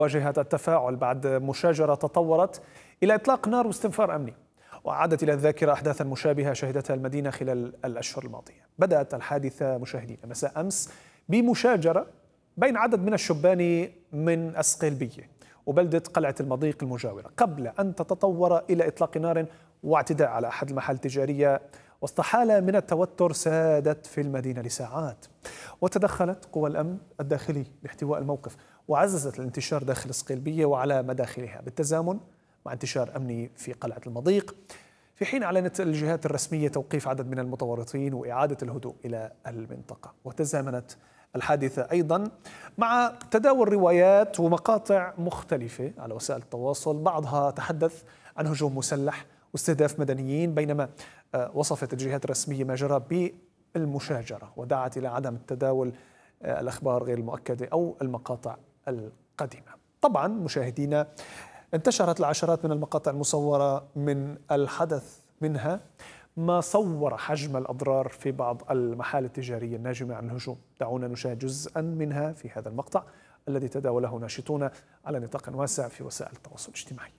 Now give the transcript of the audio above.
واجهت التفاعل بعد مشاجرة تطورت إلى إطلاق نار واستنفار أمني، وعادت إلى الذاكرة أحداثا مشابهة شهدتها المدينة خلال الأشهر الماضية. بدأت الحادثة مشاهدين مساء أمس بمشاجرة بين عدد من الشبان من أسقلبية وبلدة قلعة المضيق المجاورة، قبل أن تتطور إلى إطلاق نار واعتداء على أحد المحال التجارية، وسط حالة من التوتر سادت في المدينة لساعات. وتدخلت قوى الأمن الداخلي لاحتواء الموقف، وعززت الانتشار داخل الصقلبية وعلى مداخلها بالتزامن مع انتشار أمني في قلعة المضيق، في حين أعلنت الجهات الرسمية توقيف عدد من المتورطين وإعادة الهدوء إلى المنطقة. وتزامنت الحادثة أيضا مع تداول روايات ومقاطع مختلفة على وسائل التواصل، بعضها تحدث عن هجوم مسلح واستهداف مدنيين، بينما وصفت الجهات الرسمية ما جرى بالمشاجرة ودعت إلى عدم التداول الأخبار غير المؤكدة أو المقاطع القديمة. طبعا مشاهدينا، انتشرت العشرات من المقاطع المصورة من الحدث، منها ما صور حجم الأضرار في بعض المحال التجارية الناجمة عن الهجوم. دعونا نشاهد جزءا منها في هذا المقطع الذي تداوله ناشطون على نطاق واسع في وسائل التواصل الاجتماعي.